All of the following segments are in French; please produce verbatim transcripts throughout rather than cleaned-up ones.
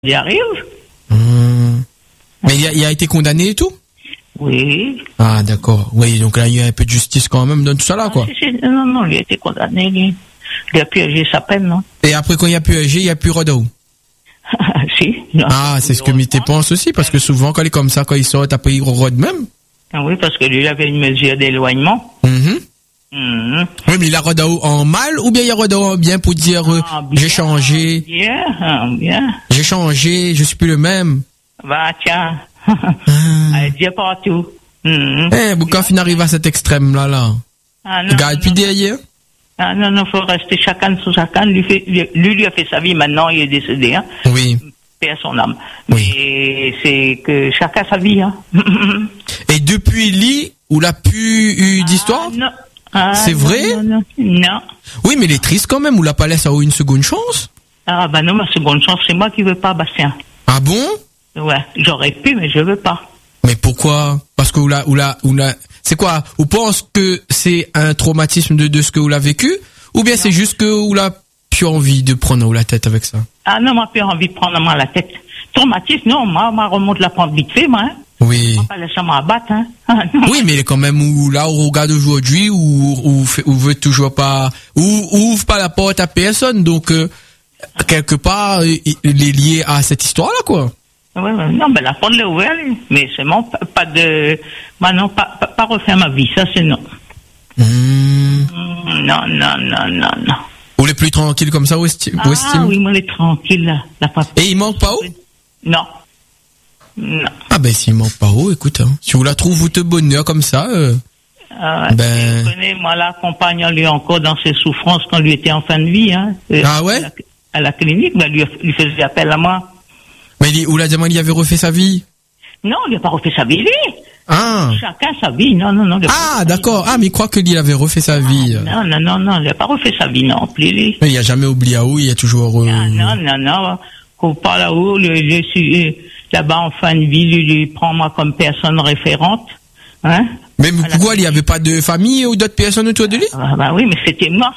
il arrive. Mmh. Mais il a, il a été condamné et tout? Oui. Ah, d'accord. Oui, donc là, il y a un peu de justice quand même dans tout ça là, quoi. Ah, si, si. Non, non, il a été condamné, lui. Il a purgé sa peine, non? Et après, quand il y a purgé, il y a plus Rodao. Si. Non, ah, c'est ce que Mité pense aussi, parce que souvent, quand il est comme ça, quand il sort, après, il rôde même. Ah oui, parce que lui, il avait une mesure d'éloignement. Mm-hmm. Mm-hmm. Oui, mais il a Rodao en mal, ou bien il y a Rodao en bien pour dire, euh, ah, bien, j'ai changé. Bien, ah, bien. J'ai changé, je suis plus le même. Bah, tiens. ah. Elle dit partout. Mm-hmm. Eh, bon, quand on arrive à cet extrême-là, là. Ah, non. Regarde, puis derrière. Ah, non, non, faut rester chacun sur chacun. Lui, fait, lui, lui a fait sa vie, maintenant, il est décédé, hein. Oui. Paix à son âme. Oui. Mais c'est que chacun sa vie, hein. Et depuis lui, où l'a pu eu d'histoire? Ah, non. Ah, c'est non, vrai? Non, non, non. Oui, mais il est triste quand même, où la pas laissé une seconde chance? Ah, bah non, ma seconde chance, c'est moi qui veux pas, Bastien. Ah bon? Ouais, j'aurais pu, mais je veux pas. Mais pourquoi? Parce que ou la, ou la, ou la, c'est quoi? Ou pense que c'est un traumatisme de, de ce que vous l'avez vécu? Ou bien non. C'est juste que vous l'avez plus envie de prendre ou la tête avec ça? Ah non, moi, plus envie de prendre moi la tête. Traumatisme, non, moi, moi, remonte la pente vite fait, moi, hein. Oui. On va pas laisser m'abattre, hein. Oui, mais il est quand même où, là, au regard d'aujourd'hui, où, où, où veut toujours pas, où, ouvre pas la porte à personne. Donc, euh, quelque part, il est lié à cette histoire-là, quoi. Ouais, ouais, non, ben, la porte l'est ouverte, mais c'est bon, pas, pas de, moi, non, pas, pas, pas refaire ma vie, ça, c'est non. Mmh. Mmh, non, non, non, non, non. Vous les plus tranquille comme ça, où est-il? Ah, oui, moi, les tranquille, là, la papa. Et il manque pas où? Non. Non. Ah ben s'il manque pas haut, écoute, hein. Si vous la trouvez vous te bonheur comme ça, euh, ah, ben. Je connais, moi l'accompagne lui encore dans ses souffrances quand lui était en fin de vie, hein. Ah ouais. À la, à la clinique, ben lui, lui faisait appel à moi. Mais il, ou la diamant il avait refait sa vie? Non, il n'a pas refait sa vie, lui. Ah. Chacun sa vie, non, non, non. Ah d'accord. Ah mais il croit que lui avait refait sa vie. Ah, non, non, non, non, il n'a pas refait sa vie non plus, lui. Mais il a jamais oublié à où, il a toujours. Euh... Ah, non, non, non. Qu'on parle à où, le, le, le là-bas en fin de vie, lui, lui prend moi comme personne référente, hein. Mais pourquoi il n'y avait pas de famille ou d'autres personnes autour de lui? Ah, bah oui, mais c'était moi.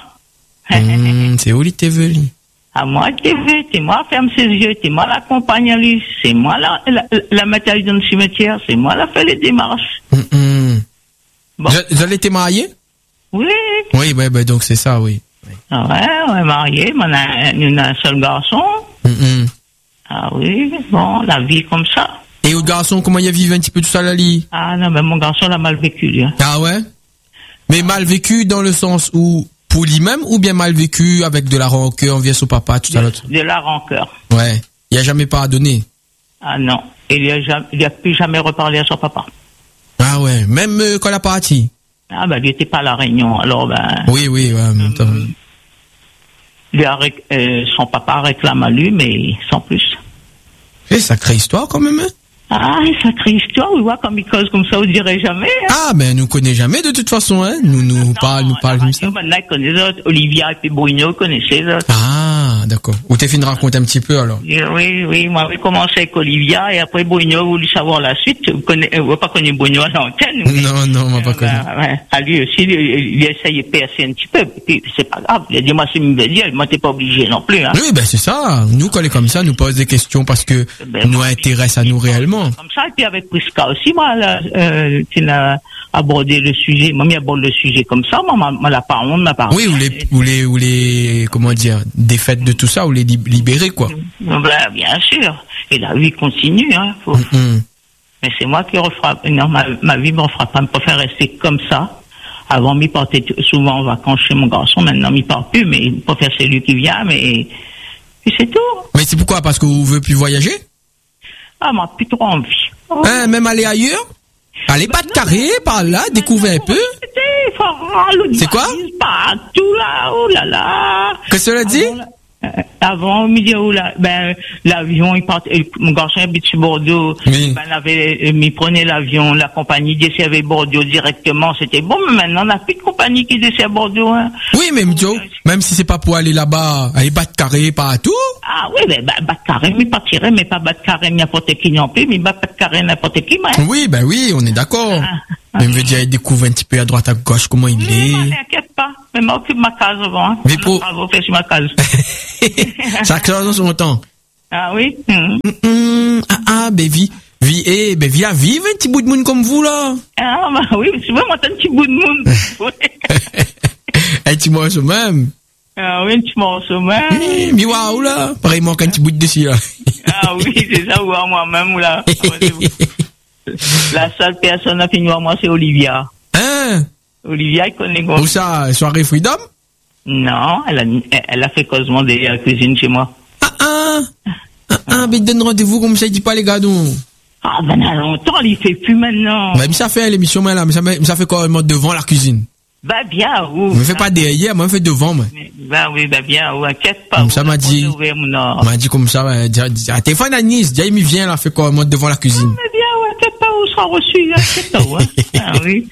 Mmh, c'est où il était venu? À moi, t'es vu, c'est moi ferme ses yeux, c'est moi l'accompagne à lui, c'est moi la, la, la mettre dans le cimetière, c'est moi la fait les démarches. Mmh. Bon. Vous allez être marié? Oui. Oui, ouais, bah, donc c'est ça, oui. Ah ouais, on est marié, mais on a, on a un seul garçon. Mmh. Ah oui, bon, la vie comme ça. Et le garçon, comment il a vécu un petit peu tout ça, la lit? Ah non, mais mon garçon l'a mal vécu, lui. Hein. Ah ouais? Mais mal vécu dans le sens où, pour lui-même, ou bien mal vécu avec de la rancœur envers son papa, tout ça, l'autre? De la rancœur. Ouais. Il a jamais pardonné? Ah non. Il a jamais, il a plus jamais reparlé à son papa. Ah ouais. Même euh, quand il a parti? Ah ben, il n'était pas à la réunion, alors ben. Oui, oui, ouais, en même temps. Euh, lui a, euh, son papa réclame à lui, mais sans plus. C'est sacrée histoire quand même, hein? Ah, sacrée histoire, oui, ouais, comme il cause comme ça, on dirait jamais. Hein. Ah, ben, nous connaît jamais de toute façon, hein. Nous, nous, non, parle, nous parle comme ça. Maintenant, il connaît les autres. Olivia et puis Bruno connaissaient les autres. Ah, d'accord. Ou t'es fait une raconte un petit peu, alors? Oui, oui, moi, j'ai commencé avec Olivia et après Bruno voulu savoir la suite. Vous connaissez, vous pas connu Bruno à l'antenne? Non, non, on m'a pas connu. Ben, ouais. À lui aussi, il, il a essayé de percer un petit peu. Puis, c'est pas grave. Il a dit, moi, c'est me dire, moi, t'es pas obligé non plus, hein. Oui, ben, c'est ça. Nous, quand elle est comme ça, nous pose des questions parce que ben, nous intéresse à nous réellement. Comme ça, et puis avec Prisca aussi, moi, là, euh, tu as abordé le sujet, moi, il aborde le sujet comme ça, moi, moi, la parole, ma parole. Oui, ou les, ou les, ou les, comment dire, défaites de tout ça, ou les libérer, quoi. Ben, bien sûr. Et la vie continue, hein. Faut... Mm-hmm. Mais c'est moi qui refera, non, ma, ma vie me refera pas, me préfère rester comme ça. Avant, m'y partait souvent en vacances chez mon garçon, maintenant, m'y part plus, mais il préfère c'est lui qui vient, mais, et c'est tout. Mais c'est pourquoi? Parce que vous voulez plus voyager? Ah, moi, plus trop envie. Oh. Hein, même aller ailleurs? Allez, pas de carré, par là, découvrir un peu. C'est quoi? Partout là, oh là là. Qu'est-ce que cela dit? Avant, me dit, oh là, ben, l'avion, il part, mon garçon habite sur Bordeaux. Oui. Ben, il avait, il prenait l'avion, la compagnie desservait Bordeaux directement, c'était bon, mais maintenant, on n'a plus de compagnie qui dessert Bordeaux, hein. Oui, mais, Joe, même si c'est pas pour aller là-bas, aller battre carré partout. Ah, oui, ben, bah, battre carré, mais pas tirer, mais pas battre carré n'importe qui non plus, mais battre carré n'importe qui, mais. Oui, ben oui, on est d'accord. Ah. Mais je veux dire, il découvre un petit peu à droite, à gauche, comment il oui, est. Ne t'inquiète pas. Mais m'occupe ma case avant. Hein. Mais pour... Bravo, fais sur ma case. Chaque chose en son temps. Ah oui. Mm. Mm, ah, ah, ben, vie, vie, eh, ben, vie à vivre, un petit bout de monde comme vous, là. Ah, bah oui, tu vois, moi, t'as un petit bout de monde. Un petit morceau même. Ah oui, un petit morceau même. Eh, mais waouh, là. Pareil, il manque un petit bout de dessus, là. Ah oui, c'est ça, ou moi-même, là. La seule personne à finir moi, c'est Olivia. Hein? Olivia, elle connaît quoi? Où ça, soirée Freedom? Non, elle a, elle a fait quasiment des la cuisine chez moi. Ah, ah. Ah, ah, mais donne rendez-vous comme ça, il dit pas les gars, donc. Ah, ben, il y a longtemps, il fait plus maintenant. Mais ça fait l'émission, mais là, mais ça, mais ça fait quoi, moi, devant la cuisine? Bah, bien, ou. Je me fais pas derrière, moi, je fais devant, moi. Bah, oui, bah, bien, ou, inquiète pas. Comme ça, m'a dit, m'a dit comme ça, ouais, à téléphone à Nice, déjà, il me vient, là, fait quoi, moi, devant la cuisine. Ah, mais bien, ouais, inquiète pas, où sera reçu, inquiète pas, ouais. Ah, oui.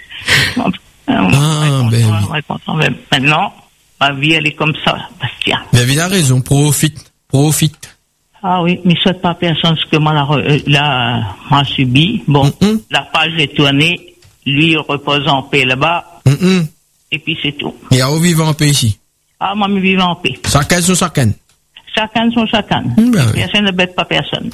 Ah, ben, oui. Maintenant, ma vie, elle est comme ça, Bastien. Ben, il a raison, profite, profite. Ah oui, mais souhaite pas personne ce que moi, la, la, m'a subi. Bon, mm-hmm. La page est tournée, lui, il repose en paix là-bas. Mm-hmm. Et puis c'est tout. Et à où vivre en paix ici? Ah, moi, je vis en paix. Chacun son chacun. Chacun son chacun. Mm, ben oui. Personne ne bête pas personne.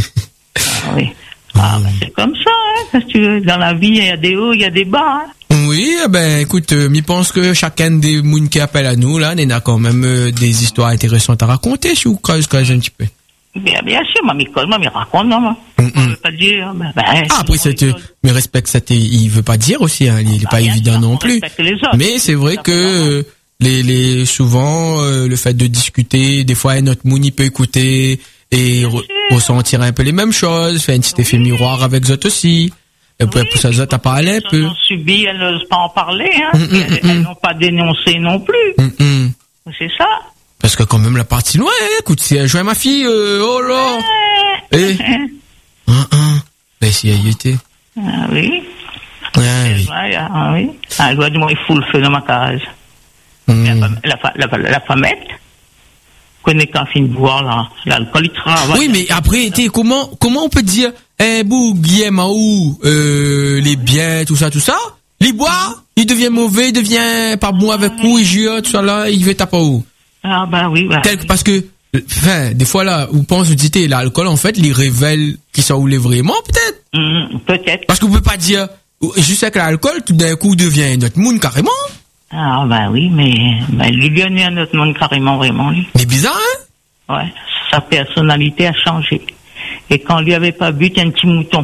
Ah oui. Ah, ben, c'est comme ça, hein. Parce que dans la vie, il y a des hauts, il y a des bas, hein. Oui, ben, écoute, euh, je pense que chacun des gens qui appellent à nous, là, on a quand même euh, des histoires intéressantes à raconter, si vous creusez, creusez un petit peu. Bien, bien sûr, moi, Micole, moi, me raconte, non, moi. Mm-hmm. Je veux pas dire, ben, ben, ah, après, c'est, mais respecte ça, il veut pas dire aussi, hein, il est bah, pas évident sûr, non plus. Mais c'est vrai que, euh, les, les, souvent, euh, le fait de discuter, des fois, notre monde, il peut écouter et re- ressentir un peu les mêmes choses, faire un petit oui. effet miroir avec eux aussi. Et puis, oui, pour ça, t'as parlé un peu. Elles ont subi, elles n'osent pas en parler, hein. Mm, mm, elles, mm, elles n'ont pas dénoncé non plus. Mm, mm. C'est ça. Parce que quand même, la partie loin, écoute, si elle jouait ma fille, euh, oh là. Eh. Ah, ah. Ben, si elle y était. Ah oui. Ah oui. Ah oui. Ah, elle doit du moins, il fout le feu dans ma case. Mm. La, la, la, la, la famette. Connaît qu'un fin de boire, là. L'alcool, il travaille. Oui, mais après, t'es, comment, comment on peut dire, eh, bou, Guillaume, ou, euh, les biens, tout ça, tout ça, les bois, il devient mauvais, il devient pas bon avec vous, il jure, tout ça là, il veut taper où? Ah, bah oui, bah. Tel, parce que, enfin, des fois là, vous pensez, vous dites, l'alcool, en fait, il révèle qui ça voulait vraiment, peut-être? Mmh, peut-être. Parce que vous pouvez pas dire, juste avec l'alcool, tout d'un coup, devient notre monde carrément. Ah, bah oui, mais, bah, lui, il est à notre monde carrément, vraiment, lui. Mais bizarre, hein? Ouais. Sa personnalité a changé. Et quand lui avait pas bu, t'es un petit mouton.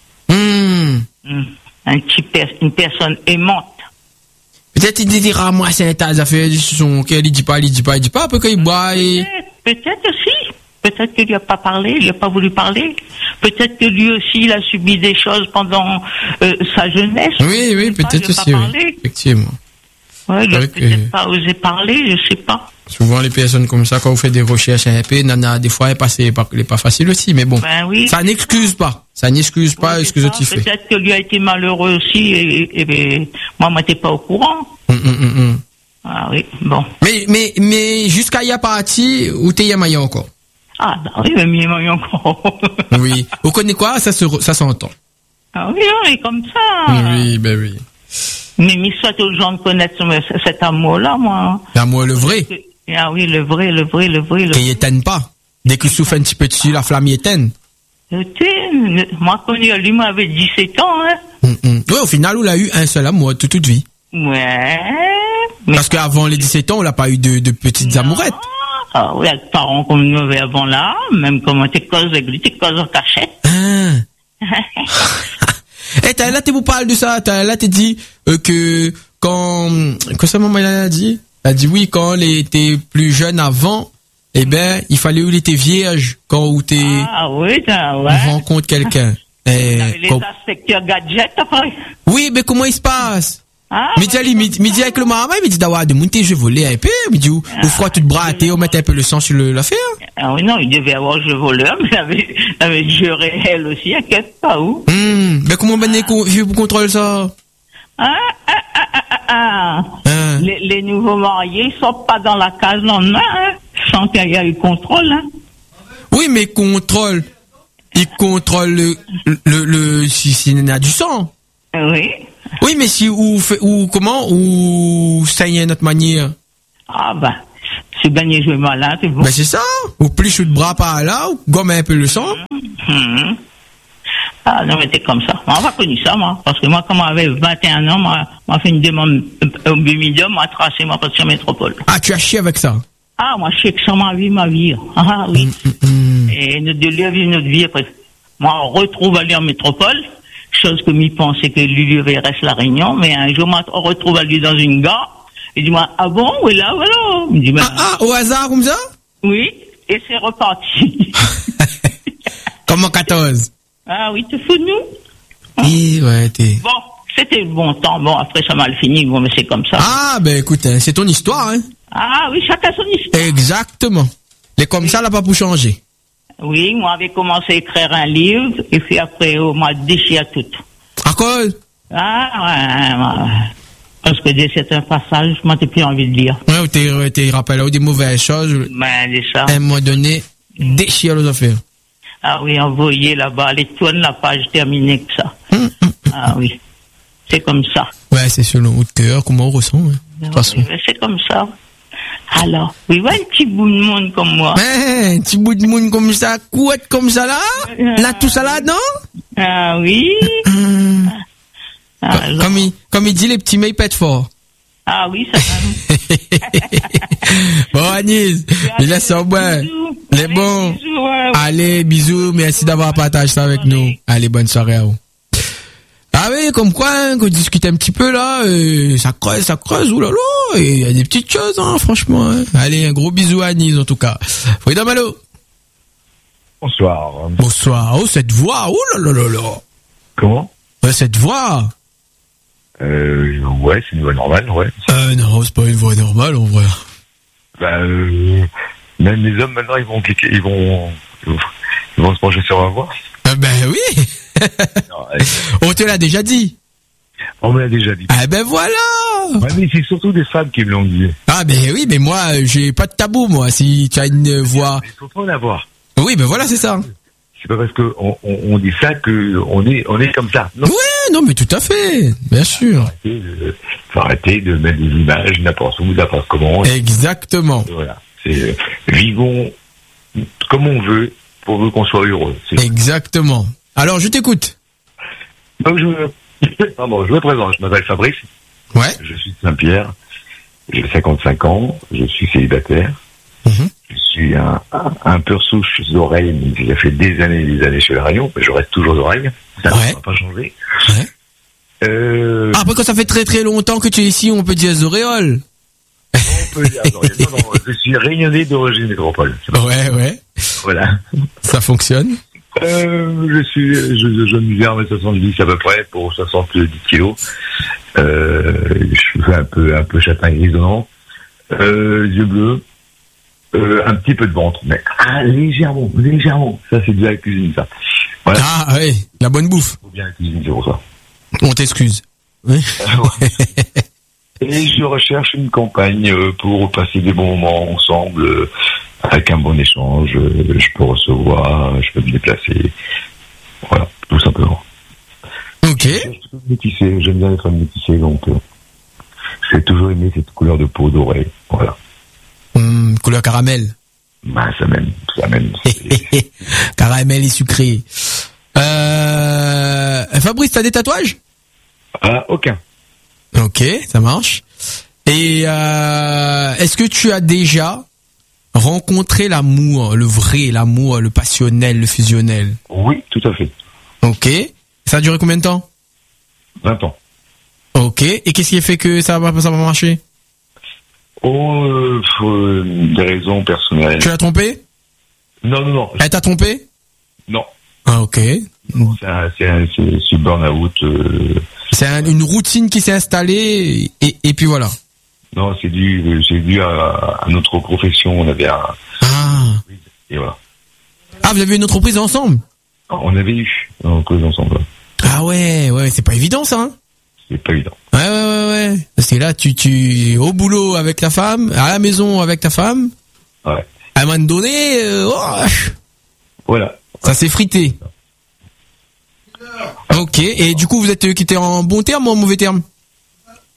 Mmh. Mmh. Un petit per- une personne aimante. Peut-être il dira, moi, c'est un tas d'affaires, ils sont, qu'il dit pas, il dit pas, il dit pas, après qu'il boit et... Peut-être, peut-être aussi. Peut-être qu'il lui a pas parlé, il a pas voulu parler. Peut-être que lui aussi, il a subi des choses pendant euh, sa jeunesse. Oui, oui, peut-être pas, aussi, oui. Effectivement. Ouais, il a peut-être que... pas osé parler, je sais pas. Souvent, les personnes comme ça, quand vous faites des recherches un peu, nana, des fois, elle est pas, elle est pas facile aussi, mais bon. Ben oui. Ça n'excuse pas. Ça n'excuse pas oui, ce que tu fais. Peut-être que lui a été malheureux aussi, et, et, et moi, moi, t'es pas au courant. Mm, mm, mm. Ah oui, bon. Mais, mais, mais, jusqu'à y a parti, où t'es y a maillot encore? Ah, bah oui, mais y a maillot encore. Oui. Vous connaissez quoi? Ça se, ça s'entend. Ah oui, oui, comme ça. Oui, ben oui. Mais, mais souhaite aux gens de connaître cet amour-là, moi. L'amour, le vrai. Ah oui, le vrai, le vrai, le vrai. Le qu'il éteigne pas. Dès que souffle un petit peu dessus, la flamme y éteint. Moi, connu lui, moi, avait dix-sept ans, hein. Mm, mm. Oui, au final, on a eu un seul amour toute toute vie. Ouais. Parce qu'avant les dix-sept ans, on n'a pas eu de, de petites non. amourettes. Ah oui, avec parents comme nous avait avant là, même comme t'es cause de t'es cause en cachette. Ah. Eh, t'as, là, tu vous parles de ça, t'as, là, t'es dit, euh, que, quand, que ça, maman, elle a dit? Elle a dit oui, quand elle était plus jeune avant, eh ben, il fallait où il était vierge, quand où t'es, ah oui, t'as, ouais. on rencontre quelqu'un. Eh, les comme... inspecteurs gadgets, après. Oui, mais comment il se passe? Ah, me dit, ouais, me dit avec le maman, il me dit d'avoir de monter, je volais un peu, me dit, ah, ou froid tout bras à thé, on mettait un peu le sang sur le, l'affaire. Ah oui, non, il devait avoir je voleur, mais il avait, il avait juré elle aussi, inquiète pas où. Hum, mais comment ben, ah. je vous contrôle ça? Ah, ah, ah, ah, ah, ah. ah. Les, les nouveaux mariés, ils sortent pas dans la case lendemain, hein, sans qu'il y ait eu contrôle, hein. Oui, mais contrôle, il contrôle le, le, le, si, si il y a du sang. Oui. Oui, mais si, ou, ou comment, ou ça y est, notre manière. Ah, ben, c'est gagner jouer malin, c'est bon. Ben c'est ça. Ou plus chou de bras par là, ou gommer un peu le sang. Mmh. Ah non, mais t'es comme ça. Moi, on va connu ça, moi. Parce que moi, quand j'avais vingt et un ans, moi, moi fait une demande au Bumidum, moi, tracé ma passion métropole. Ah, tu as chié avec ça? Ah, moi, je sais que ça m'a vu ma vie. Ah, oui. Mmh, mmh. Et notre Dieu a vu notre vie après. Moi, on retrouve aller en métropole. Chose que m'y pensais que Lulu reste la Réunion. Mais un jour, moi, on retrouve aller dans une gare. Il dit, moi, ah bon? Oui, là, voilà. Il me dit, ben, ah, ah, au hasard, comme ça? Oui. Et c'est reparti. Comme en quatorze. Ah oui, tu fous de nous? Oui, ouais, t'es... Bon, c'était le bon temps. Bon, après, ça m'a fini. Bon, mais c'est comme ça. Ah, ben écoute, hein, c'est ton histoire, hein. Ah oui, chacun son histoire. Exactement. Et comme oui. Ça, là, pas pour changer. Oui, moi, j'avais commencé à écrire un livre, et puis après, on m'a déchiré tout. À cause? Ah, ouais, ouais. Parce que dès certains passages, moi, t'as plus envie de lire. Ouais, t'es, t'es rappelé des mauvaises choses. Ben, c'est ça. À un moment donné, déchire les affaires. Ah oui, envoyé là-bas, les tourne la page terminée que ça. Hum, hum, ah oui, c'est comme ça. Ouais, c'est selon notre cœur, comment on ressent, hein, de toute façon. Oui, c'est comme ça. Alors, oui, ouais, un petit bout de monde comme moi. Ouais, un petit bout de monde comme ça, couette comme ça là, ah, là tout ça là, non? Ah oui. Hum. Ah, comme, comme, il, comme il dit, les petits mails pètent fort. Ah oui, ça va. Bon, Agnès, je laisse en bas. Les bons. Bisous, ouais. Allez, bisous. Merci d'avoir partagé ça avec nous. Allez, bonne soirée à vous. Ah oui, comme quoi, hein, qu'on discute un petit peu là, euh, ça creuse, ça creuse, oulala, il y a des petites choses, hein, franchement. Hein. Allez, un gros bisou à Agnès, en tout cas. Frida Malo. Bonsoir. Bonsoir. Oh, cette voix, oh là là là là. Comment? Ouais, cette voix. Euh, ouais, c'est une voix normale, ouais. Euh, non, c'est pas une voix normale, en vrai. Bah, euh, même les hommes, maintenant, ils vont cliquer, ils vont, ils vont, ils vont se pencher sur ma voix. Euh, ben oui. Non, ouais. On te l'a déjà dit. On me l'a déjà dit. Ah ben voilà. Ouais, mais c'est surtout des femmes qui me l'ont dit. Ah ben oui, mais moi, j'ai pas de tabou, moi, si tu as une voix. Il faut pas en avoir. Oui, ben voilà, c'est ça. C'est pas parce que on, on, on dit ça que on est, on est comme ça. Non. Oui, non, mais tout à fait, bien sûr. Faut arrêter de, faut arrêter de mettre des images n'importe où, n'importe comment. Exactement. Voilà. C'est, euh, vivons comme on veut, pourvu qu'on soit heureux. C'est... Exactement. Alors, je t'écoute. Donc, je, pardon, je me présente. Je m'appelle Fabrice. Ouais. Je suis de Saint-Pierre. J'ai cinquante-cinq ans. Je suis célibataire. Mm-hmm. Je suis un, un, un pur souche d'oreilles, mais j'ai fait des années et des années chez la Réunion, mais je reste toujours d'oreilles. Ça ouais. ne va pas changer. Ouais. Euh... Ah, après, quand ça fait très très longtemps que tu es ici, on peut dire Zoréole. On peut dire Zoréole. Non, non, je suis réunionnais d'origine métropole. Ouais, ouais. Voilà. Ça fonctionne. Euh, je suis, je, je mesure un mètre soixante-dix à peu près pour soixante-dix kilos. Euh, je suis un peu, un peu châtain grisonnant. Euh, yeux bleus. Euh, un petit peu de ventre, mais ah, légèrement, légèrement. Ça, c'est bien la cuisine, ça. Voilà. Ah, oui, la bonne bouffe. Faut bien la cuisine, c'est pour ça. On t'excuse. Oui. Et je recherche une campagne pour passer des bons moments ensemble, euh, avec un bon échange. Euh, je peux recevoir, je peux me déplacer. Voilà, tout simplement. Ok. Je suis métissé, j'aime bien être métissé, donc euh, j'ai toujours aimé cette couleur de peau dorée. Voilà. Mmh, couleur caramel. Bah, ça mène, ça mène. Caramel et sucré. Euh, Fabrice, t'as des tatouages? Ah, aucun. Ok, ça marche. Et euh, est-ce que tu as déjà rencontré l'amour, le vrai, l'amour, le passionnel, le fusionnel? Oui, tout à fait. Ok. Ça a duré combien de temps? vingt ans. Ok. Et qu'est-ce qui a fait que ça va, ça va marcher? Oh, euh, euh, des raisons personnelles. Tu l'as trompé? Non, non, non. Elle t'a trompé? Non. Ah, ok. Non, c'est un, c'est un, c'est, c'est burn-out. Euh... C'est un, une routine qui s'est installée et, et puis voilà. Non, c'est dû, c'est dû à, à notre profession. On avait un. Ah. Et voilà. Ah, vous avez une entreprise ensemble? On avait eu une entreprise ensemble. Ah ouais, ouais, c'est pas évident ça. Hein? C'est pas évident. Ouais, ouais, ouais, ouais. Parce que là, tu, tu, au boulot avec ta femme, à la maison avec ta femme. Ouais. À un moment donné, euh, oh, voilà. Ça s'est frité. Ok. Et du coup, vous êtes quittés en bon terme ou en mauvais terme?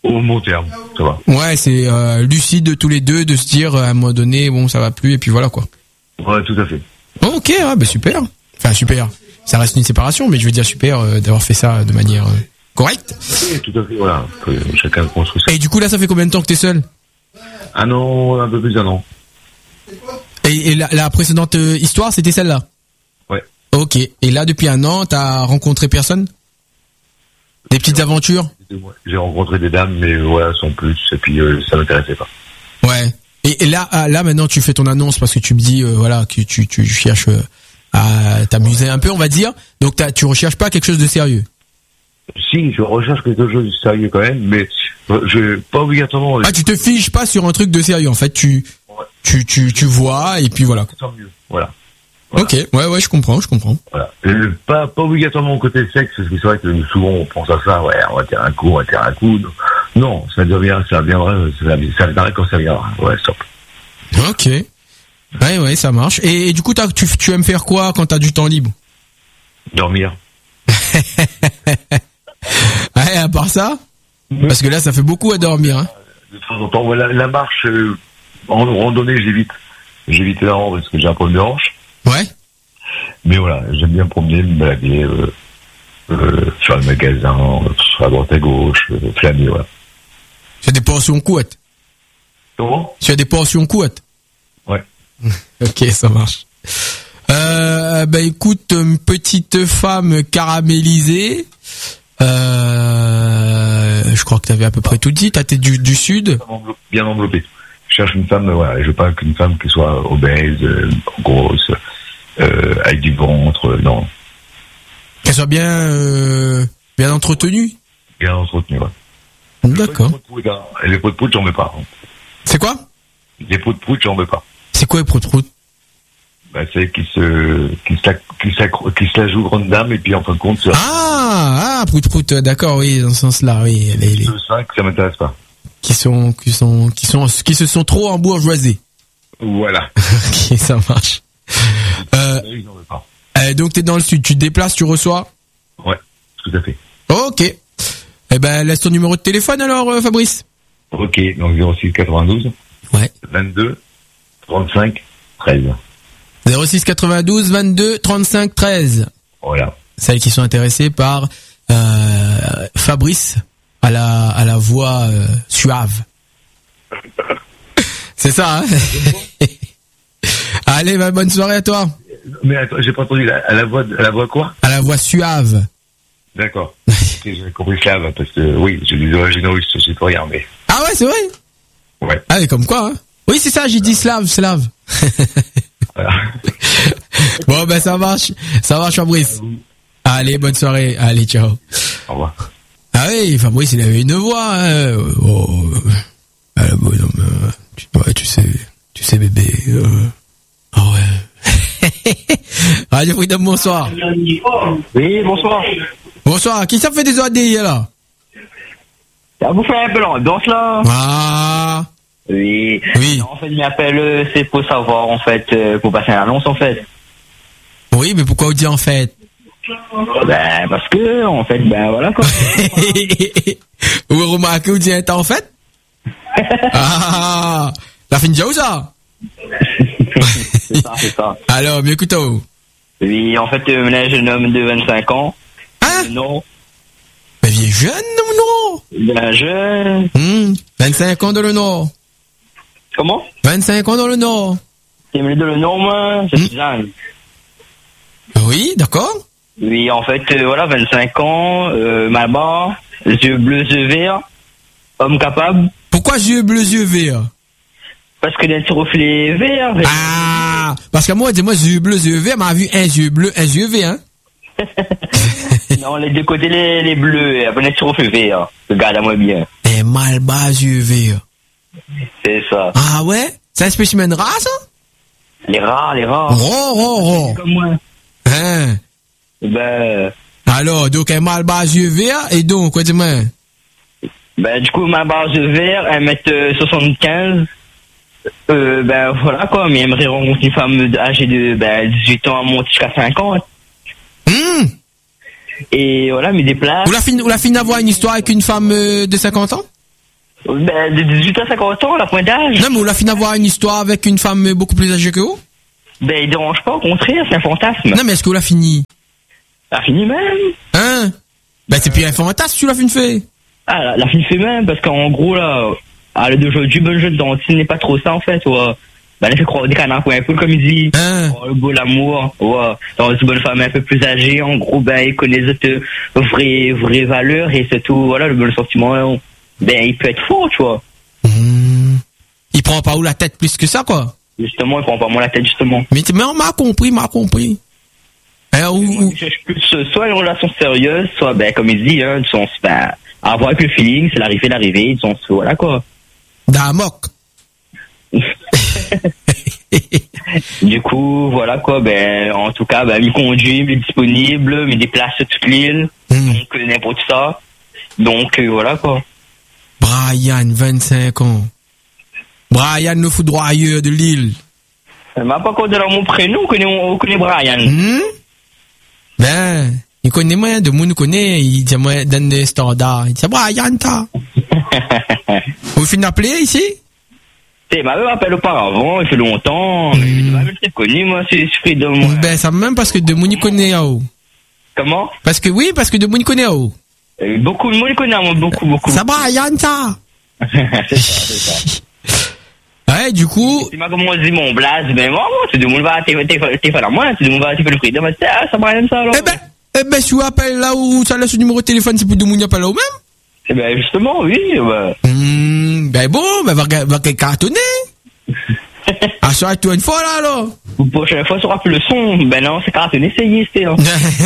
Au long terme, ça va. Ouais, c'est euh, lucide de tous les deux de se dire à un moment donné, bon, ça va plus et puis voilà quoi. Ouais, tout à fait. Ok, ouais, bah super. Enfin super. Ça reste une séparation, mais je veux dire super euh, d'avoir fait ça de manière euh, correcte. Oui, tout à fait, voilà. Que chacun construit ça. Et du coup là, ça fait combien de temps que t'es seul? Un an, un peu plus d'un an. Et, et la, la précédente euh, histoire, c'était celle-là? Ouais. Ok. Et là, depuis un an, t'as rencontré personne? Des petites aventures? J'ai rencontré des dames, mais voilà, sans plus. Et puis euh, ça m'intéressait pas. Ouais. Et, et là, ah, là maintenant, tu fais ton annonce parce que tu me dis, euh, voilà, que tu, tu cherches euh, à t'amuser un peu, on va dire. Donc, t'as, tu recherches pas quelque chose de sérieux? Si, je recherche quelque chose de sérieux quand même, mais je pas obligatoirement. Ah, tu te fiches pas sur un truc de sérieux. En fait, tu, ouais. tu, tu, tu vois et puis voilà. Tant mieux. Voilà. Voilà. Ok, ouais, ouais, je comprends, je comprends. Voilà. Euh, pas, pas obligatoirement côté sexe, parce que c'est vrai que souvent on pense à ça, ouais, on va tirer un coup, on va tirer un coup. Non, ça devient, ça viendra, ça, ça viendra quand ça viendra. Ouais, stop. Ok. Ouais, ouais, ça marche. Et, et du coup, t'as, tu, tu aimes faire quoi quand t'as du temps libre? Dormir. Ouais, à part ça? Parce que là, ça fait beaucoup à dormir, hein. De temps en temps, la, la marche, euh, en randonnée, j'évite. J'évite la rand parce que j'ai un problème de hanche. Ouais. Mais voilà, j'aime bien me promener, me balader, euh, euh, faire le magasin, euh, à droite à gauche, euh, flâner, voilà. Tu as des portions courtes. Comment? Tu as des portions courtes. Ouais. Ok, ça marche. Euh, bah écoute, une petite femme caramélisée. Euh, je crois que tu avais à peu près tout dit. T'es du, du sud. Bien enveloppé. Je cherche une femme, voilà, je veux pas qu'une femme qui soit obèse, euh, grosse, euh, avec du ventre, euh, non. Qu'elle soit bien, euh, bien entretenue. Bien entretenue, ouais. D'accord. Les pots de prout, j'en veux pas. C'est quoi? Les pots de prout, j'en veux pas. C'est quoi les pots de prout? Bah, c'est qui se, qui se, la, qui se, la, qui se la joue grande dame et puis en fin de compte, ça. Ah, ah, prout prout, d'accord, oui, dans ce sens-là, oui. Les, les... deux cinq, ça m'intéresse pas. Qui sont, qui sont, qui sont, qui se sont trop embourgeoisés. Voilà. Ok, ça marche. Euh, j'en veux pas. Euh, donc t'es dans le sud, tu te déplaces, tu reçois? Ouais, tout à fait. Ok. Eh ben, laisse ton numéro de téléphone alors, euh, Fabrice. Ok, donc zéro six quatre-vingt-douze. Ouais. vingt-deux, trente-cinq, treize. zéro six quatre-vingt-douze, vingt-deux, trente-cinq, treize. Voilà. Celles qui sont intéressées par euh, Fabrice à la à la voix euh, suave. C'est ça, hein? Allez, bah, bonne soirée à toi. Mais attends, j'ai pas entendu, à la voix, à la voix quoi? À la voix suave. D'accord. J'ai compris slave, parce que oui, j'ai des origines russes, je peux rien, mais. Ah ouais, c'est vrai? Ouais. Ah, mais comme quoi, hein? Oui, c'est ça, j'ai dit slave, slave. Voilà. Bon, ben, ça marche. Ça marche, Fabrice. Allez, bonne soirée. Allez, ciao. Au revoir. Ah oui, Fabrice, il avait une voix, hein. Oh, euh, bon, non, euh, tu, ouais, tu sais, tu sais, bébé, euh, ah ouais. Radio Freedom, bonsoir. Oui, bonsoir. Bonsoir. Qui ça fait des O A D, là? Ça vous fait un peu l'ambiance, là? Ah. Oui. Oui. Non, en fait, je m'appelle, euh, c'est pour savoir, en fait, euh, pour passer une annonce, en fait. Oui, mais pourquoi vous dites en fait? Ben, parce que, en fait, ben, voilà, quoi. Vous remarquez, vous dites en fait? Ah, la fin de ça? C'est ça, c'est ça. Alors, bien écoute. Oui, en fait, euh, là, jeune homme de vingt-cinq ans. Hein? Non. Mais vieux jeune ou non? Ben, jeune. Hum, vingt-cinq ans dans le Nord. Comment? vingt-cinq ans dans le Nord. C'est de le nom, moi, c'est Hum. Suzanne. Oui, d'accord. Oui, en fait, euh, voilà, vingt-cinq ans, euh, ma barre, yeux bleus, yeux verts, homme capable. Pourquoi yeux bleus, yeux verts? Parce que d'un petit reflet vert. vert. Ah, parce que moi, dis-moi, yeux bleus, yeux verts, m'a vu un yeux bleu, un yeux vert, hein. Non, les deux côtés, les, les bleus, après un petit reflet vert. Regarde-moi bien. Un mal bas, yeux verts. C'est ça. Ah ouais? C'est un spécimen rare, ça? Les rats, les rats. Rare, rare, rare. Comme moi. Hein? Ben, Alors, donc, un mal bas, yeux verts, et donc, quoi, dis-moi? ben, du coup, ma base de vert, un mètre soixante-quinze. Euh, ben, voilà, quoi, mais j'aimerais rencontrer une femme âgée de, ben, dix-huit ans à monter jusqu'à cinquante. Hum. Et voilà, mais des places. Ou la fine, ou la fine d'avoir une histoire avec une femme euh, de cinquante ans? Ben, de dix-huit à cinquante ans, la pointe d'âge. Non, mais on l'a fini d'avoir une histoire avec une femme beaucoup plus âgée que vous? Ben, il dérange pas, au contraire, c'est un fantasme. Non, mais est-ce que vous l'a fini? La fini même. Hein? Ben, c'est plus un fantasme, tu l'as fini fait. Ah, la, la fini fait même, parce qu'en gros, là, à l'heure d'aujourd'hui, bonne jeune dentine n'est pas trop ça, en fait, ouais. Ben, elle fait croire des canards pour un peu, comme il dit. Hein? Oh, le beau, l'amour, ouais. Dans une bonne femme un peu plus âgée, en gros, ben, il connaît cette vraie, vraie valeur, et surtout, voilà, le bon sentiment, ben, il peut être fort, tu vois. Mmh. Il prend pas où la tête plus que ça, quoi. Justement, il prend pas moins la tête, justement. Mais, mais on m'a compris, m'a compris. Hein, ou, ou... Je cherche plus soit une relation sérieuse, soit, ben, comme il dit, hein, du sens, ben, avoir avec le feeling, c'est l'arrivée, l'arrivée, du sens, voilà, quoi. D'amok. Du coup, voilà, quoi, ben, en tout cas, ben, il conduit, il est disponible, il déplace toute l'île, Mmh. donc, euh, n'importe ça. Donc, euh, voilà, quoi. Brian, vingt-cinq ans. Brian, le foudroyeur de l'île. Elle m'a pas encore donné mon prénom, on connaît, on connaît Brian. Mmh? Ben, il connaît moi, de monde nous connaît, il dit moi, donne des standards. Il dit, Brian, ta. Vous finissez d'appeler ici? C'est ma mère m'appelle auparavant, il fait longtemps, mais il m'a même très connu, moi, c'est Freedom. moi. Ben, ça même parce que de monde il connaît, oh. Comment? Parce que oui, parce que de monde il connaît, oh. Euh, Beaucoup de monde il connaît, moi, beaucoup, beaucoup. Ça, Brian, ta. C'est ça, c'est ça. Ouais, du coup, Tu m'as commencé mon blaze, ben moi, moi, c'est de mon va, t'es fait à moi, c'est de mon va, t'es fait le Freedom, c'est ah, ça Brian, ça, alors. eh ben, eh ben, si vous appelez là où ça laisse le numéro de téléphone, c'est pour de monde il appelle là où même? Eh ben, justement, oui, bah. Mmh, ben bon, ben va, va, va cartonner. Assure-toi une fois là, alors. La prochaine fois, tu auras plus le son. Ben non, c'est carton, essayez, c'est, hein.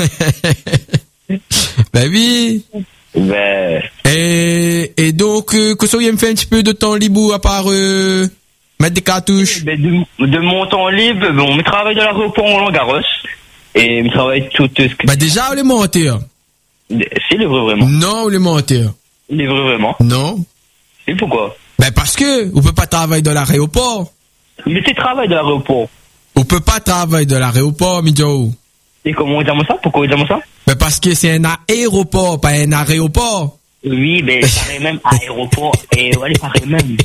Ben oui. Ben. Et, et donc, euh, que ça, il me fait un petit peu de temps libre à part euh, mettre des cartouches. Ben, de, de mon temps libre, bon, je travaille dans l'aéroport en Roland-Garros. Et je travaille tout ce que. Ben déjà, on les mentir. C'est le vrai vraiment. Non, on les mentir. Il est vrai vraiment. Non. Et pourquoi? Ben parce que, on peut pas travailler dans l'aéroport. Mais c'est travail de l'aéroport. On peut pas travailler dans l'aéroport, Midjo. Et comment on dit ça? Pourquoi on dit ça? Ben parce que c'est un aéroport, pas un aéroport. Oui, ben, il paraît même aéroport. Et ouais, il paraît même.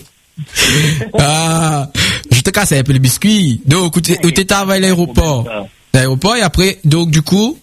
Ah, je te casse un peu le biscuit. Donc, où tu travailles à l'aéroport. L'aéroport, et après, donc, du coup.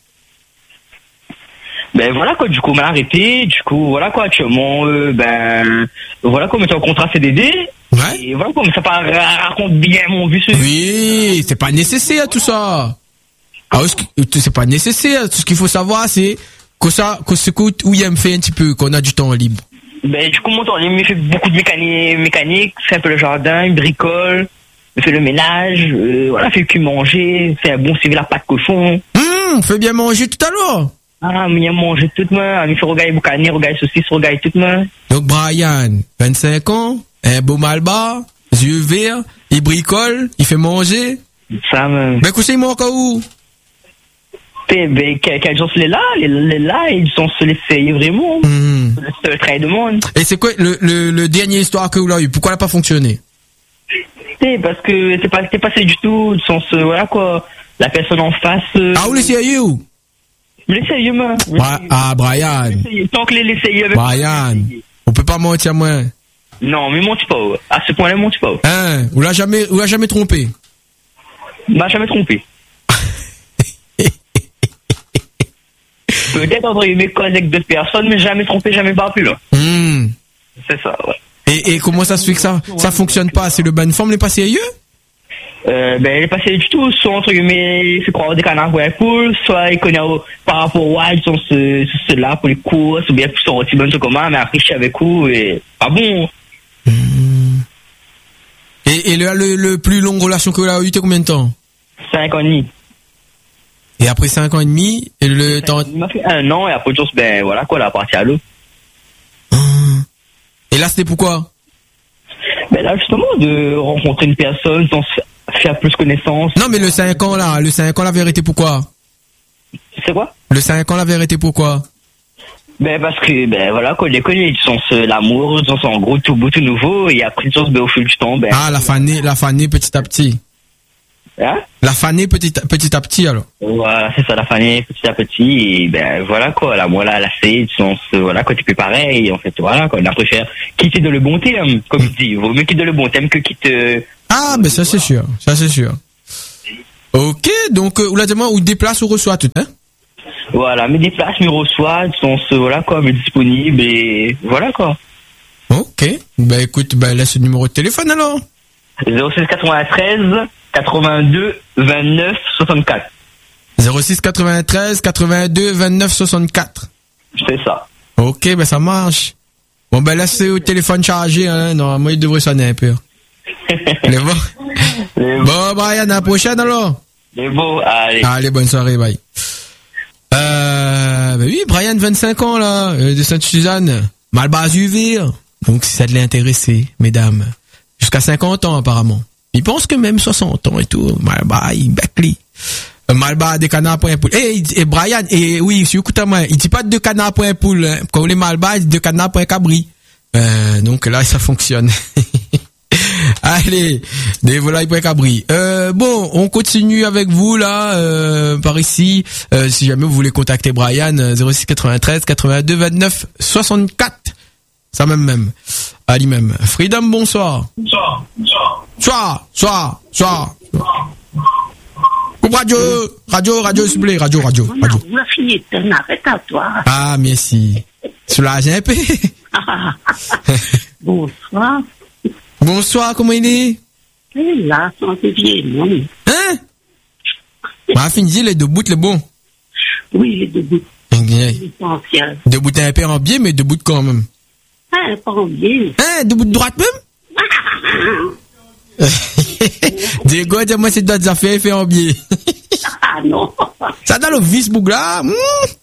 Ben voilà quoi, du coup on m'a arrêté, du coup voilà quoi, actuellement euh, ben voilà quoi, on était en contrat C D D. Ouais. Et voilà quoi, mais ça pas, raconte bien mon vieux. Oui, c'est pas nécessaire tout ça. Ah, c'est pas nécessaire. Tout ce qu'il faut savoir, c'est que ça, que ce coûte où il me fait un petit peu, qu'on a du temps libre. Ben du coup mon temps libre, il fait beaucoup de mécanique, mécanique, fait un peu le jardin, il bricole, il fait le ménage, euh, voilà, fait qu'il manger, fait un bon civil à pâte cochon. Hum, fait bien manger tout à l'heure. Ah, mais il a mangé toute main, il fait regarder boucané, regarder saucisse, regarder toute main. Donc Brian, vingt-cinq ans, un beau malbas, yeux verts, il bricole, il fait manger. Ça me... Ben couchez moi encore où? Ben, ben, quel jour c'est là, les là, ils sont se laisser vraiment. Mmh. C'est le travail de monde. Et c'est quoi le, le, le dernier histoire que vous l'avez eu? Pourquoi elle n'a pas fonctionné? C'est parce que c'est pas, c'est passé du tout, du sens, euh, voilà quoi, la personne en face. Euh, Ah, vous les sérieux? Les sérieux, moi. Bra- Ah, Brian. Tant que les les sérieux avec Brian. On peut pas mentir, moi. Non, mais monte pas. À ce point-là, monte pas. Hein? Vous l'avez jamais, vous l'avez jamais trompé? M'a jamais trompé. Peut-être entre mes collègues avec d'autres personnes, mais jamais trompé, jamais pas plus là. Mmh. C'est ça, ouais. Et, et comment ça se fait que ça, ça fonctionne pas? C'est le bonne forme, n'est pas sérieux? Euh, ben, il est passé du tout, soit entre guillemets, il fait croire des canards pour la poule, soit il connaît euh, par rapport au Wild, sur ce, sur cela, pour les courses, ou bien pour son petit bon, comment, mais après, je suis avec vous, et, ah bon. Mmh. Et, et le, le, le plus longue relation que vous avez eu, c'était combien de temps? Cinq ans et demi. Et après cinq ans et demi, et le temps... Il m'a fait un an, et après, juste, ben, voilà, quoi, la partie à l'eau. Mmh. Et là, c'était pourquoi? Ben là, justement, de rencontrer une personne, sans faire plus connaissance. Non, mais le cinq ans, là, le cinq ans, la vérité, pourquoi? C'est quoi? Le cinq ans, la vérité, pourquoi? Ben, parce que, ben, voilà, quoi, les connaît, ils sont l'amour, ils sont en gros tout beau, tout nouveau, et après, ils sont, ben, au fil du temps, ben. Ah, la fanée, la fanée, petit à petit. Hein? La faner petit, à- petit à petit, alors. Voilà, c'est ça, la famille, petit à petit, et ben, voilà, quoi, là, moi, là, la C, on se, voilà, quoi, tu peux pareil, en fait, voilà, quoi, on a préféré quitter dans le bon thème, comme je dis, vaut mieux quitter dans le bon thème que quitter, Ah, ben ça c'est sûr, ça c'est sûr. Ok, donc, euh, ou là, demain, ou déplace ou reçoit tout, hein? voilà, me déplace, me reçoit, on se, voilà, quoi, me disponible, et voilà, quoi. Ok, ben écoute, ben laisse le numéro de téléphone alors. zéro six quatre-vingt-treize, quatre-vingt-deux, vingt-neuf, soixante-quatre. zéro six quatre-vingt-treize quatre-vingt-deux vingt-neuf soixante-quatre. C'est ça. Ok, ben ça marche. Bon, ben là c'est au téléphone chargé, hein. Normalement, il devrait sonner un peu. Les bon. Les Bon, Brian, à la prochaine alors. Les beaux, allez. Allez, bonne soirée, bye. Euh, ben oui, Brian, vingt-cinq ans, là, euh, de Sainte-Suzanne. Malbas U V. Donc, si ça de l'intéresser, mesdames. Jusqu'à cinquante ans, apparemment. Il pense que même soixante ans et tout. Malbas, il bâclit. Malbas des canards pour un poule. Eh, et Brian, et oui, si vous écoutez moi, il dit pas de canards pour un poule, hein. Quand les Malbas, il dit de canards pour un cabri. Euh, donc là, ça fonctionne. Allez, des volailles pour un cabri. Euh, bon, on continue avec vous, là, euh, par ici. Euh, si jamais vous voulez contacter Brian, euh, zéro six quatre-vingt-treize quatre-vingt-deux vingt-neuf soixante-quatre. Ça même même. Allez même. Freedom, bonsoir. Soir, soir, soir, soir. Coupe radio, radio, radio, s'il vous plaît, radio, radio, radio. On a fini, t'en arrête à toi. Ah, merci. Soulagez un peu. Bonsoir. Bonsoir, comment il est? Et là, sans te vieille, non. Hein? Ma fin dit, les deux bouts, les bons. Oui, les deux bouts. L'essentiel. Deux bouts un peu en biais, mais deux bouts quand même. Ah, pas en biais. Hein? Deux bouts de droite même? Des gars, dis-moi, c'est d'autres affaires fait en biais. Ah non. Ça dans le Facebook là? Mmh.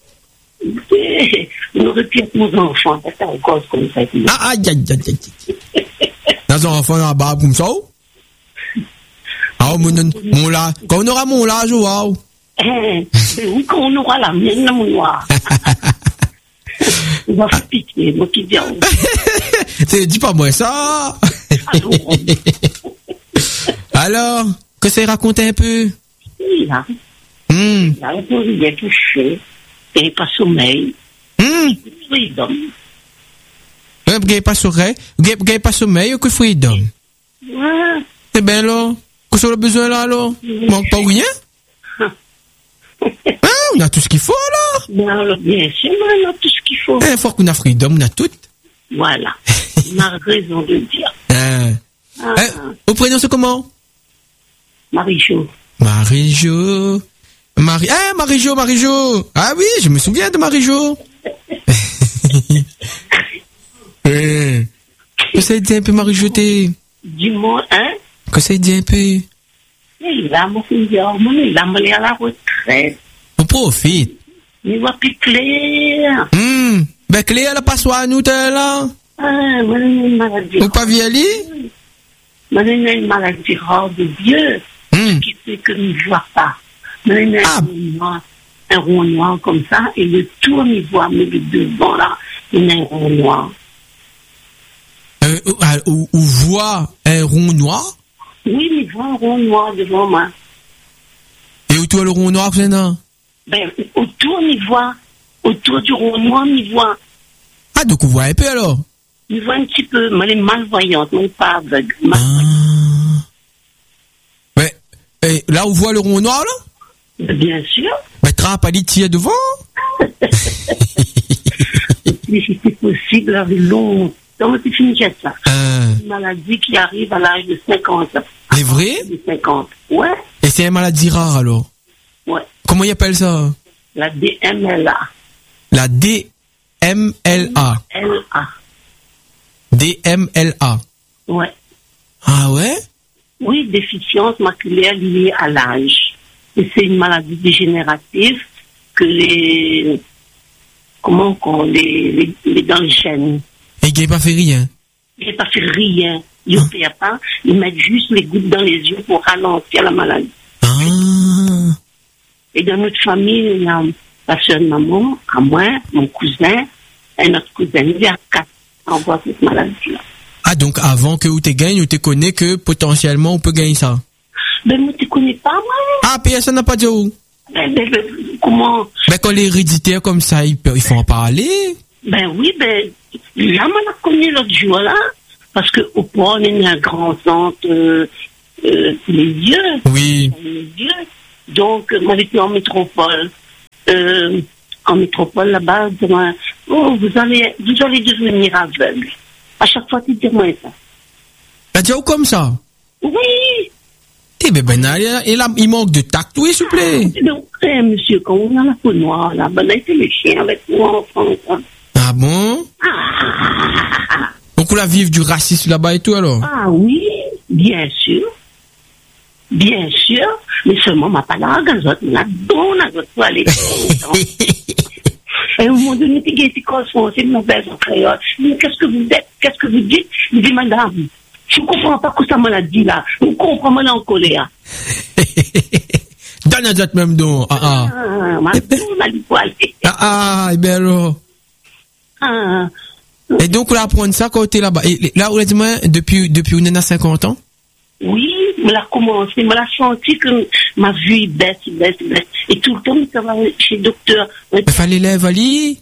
On aurait pu être nos enfants, c'est encore comme ça. Ah, aïe, aïe, aïe, aïe. Dans un enfant dans la barbe comme ça? Ah, mon, mon là, quand on aura mon âge, waouh. Eh, oui, quand on aura la mienne, là, mon noir. On va faire pitié, moi qui dis. C'est, dis pas moi ça. Alors, que ça raconte un peu? Oui, là. Hum. Là, il est touché. Il pas sommeil. Hum. Freedom. Vous n'avez pas sommeil, vous n'avez pas sommeil ou que freedom? Ouais. C'est bien là. Qu'est-ce qu'on a besoin là, alors? Manque pas rien? Hein, on a tout ce qu'il faut, là. Ben alors, bien sûr, on a tout ce qu'il faut. Une fois qu'on a freedom, on a tout. Voilà. On a raison de le dire. Hein. Ah, Hein, au prénom, c'est comment? Marie-Jo. Marie-Jo. Marie, eh, Marie-Jo, Marie-Jo. Ah oui, je me souviens de Marie-Jo. euh, que ça dit un peu, Marie-Jo, t'es? Dis-moi, hein? Que ça dit un peu? Et là, mon fils, mon il a m'allé à la retraite. On profite. Il voit plus clair. Hum. Ben, Clé, elle a pas soin à nous, t'es là? Ah, moi, j'ai une maladie. Ou pas vieilli? Moi, j'ai une maladie rare de Dieu. Hum. Qui fait que je ne vois pas. Moi, j'ai Ah. un rond noir, un rond noir comme ça, et le tour, il voit, mais le devant, là, il y a un rond noir. Euh, où, où voit un rond noir? Oui, il voit un rond noir devant moi. Et où toi le rond noir, c'est là? Ben, autour, il voit, autour du rond noir, il voit. Ah, donc on voit un peu alors? Il voit un petit peu, mais elle est malvoyante, mais pas aveugle. Ah. Mais, et là où on voit le rond noir, là? Bien sûr. Mais trappe à l'itier devant? Mais si c'est possible, avec longtemps, c'est fini ça. Euh, Une maladie qui arrive à l'âge de cinquante. C'est vrai? De cinquante. Ouais, Et c'est une maladie rare alors? ouais. Comment ils appellent ça? La D M L A. La D M L A. L A. D M L A. Ouais. Ah ouais? Oui, déficience maculaire liée à l'âge. Et c'est une maladie dégénérative que les, comment qu'on, les, les, les dans le gène. Et il n'a pas fait rien? Ils n'ont pas fait rien. Ils ne Ah. payent pas. Ils mettent juste les gouttes dans les yeux pour ralentir la maladie. Ah. Et dans notre famille, il y a la soeur de maman, à moi, mon cousin, et notre cousin. Il y a quatre en voit cette maladie-là. Ah, donc avant que vous te gagnes, vous te connaissez que potentiellement on peut gagner ça? Ben, moi, tu connais pas, moi. Ah, personne n'a pas dit où? Ben, ben, ben, comment? Ben, quand les héréditaires comme ça, ils, ils font en parler. Ben oui, ben, là, moi, je la connais l'autre jour, là. Parce que, au point, on est un grand centre, euh, euh, les yeux. Oui. Les yeux. Donc, moi, j'étais en métropole. Euh, en métropole, là-bas, moi, oh, vous allez, vous allez devenir aveugle. À chaque fois, tu dis moi ça. Ben, dis comme ça? Oui. Eh ben, ben, il, a, il manque de tact, oui, s'il vous plaît. Donc, eh, monsieur, quand on a la peau noire, là, ben, c'est le chien avec moi en France. Hein. Ah bon? Ah. Donc, on la vive du racisme là-bas et tout, alors? Ah oui, bien sûr. Bien sûr. Mais seulement, ma pas la gazote, la donne à votre toilette. Et au moment donné, tu es croissant, c'est mon père en créole. Mais qu'est-ce que vous êtes? Qu'est-ce que vous dites? Je dis, madame, je ne comprends pas que ça me l'a dit là. Je comprends pas en colère. Donne à d'autres même don. Ah, ah. Ah, ma donne à l'époile. Ah, ah, et bien alors. Ah. Et donc, on va apprendre ça quand tu es là-bas. Et là, on a dit, moi, depuis, depuis on est à cinquante ans? Oui, me l'a commencé, me l'a senti que ma vie baisse, baisse, baisse. Et tout le temps, je travaillais chez le docteur. Il fallait lèvres à lit?